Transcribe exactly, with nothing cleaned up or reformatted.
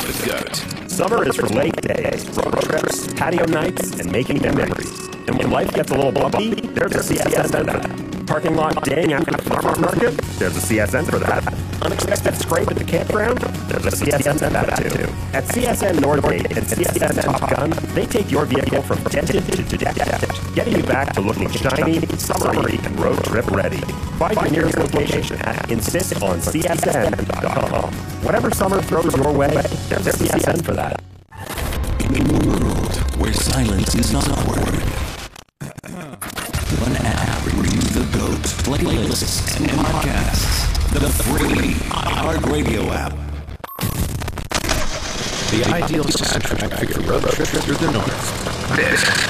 the GOAT. Summer is for lake days, road trips, patio nights, and making memories. And when life gets a little bumpy, there's a C S N for that. Parking lot dang after the farmer's market, there's a C S N for that. Unexpected scrape at the campground, there's a C S N for that too. At C S N Northgate and C S N Top Gun, they take your vehicle from dented to decadent, getting you back to looking shiny, summery, and road trip ready. Find your nearest location at insist on C S N dot com. Whatever summer throws your way, there's a C S N for that. In a world where silence is not a word, one app brings the GOAT playlists and podcasts. The free iHeartRadio app. The ideal soundtrack for your road trip through the North. This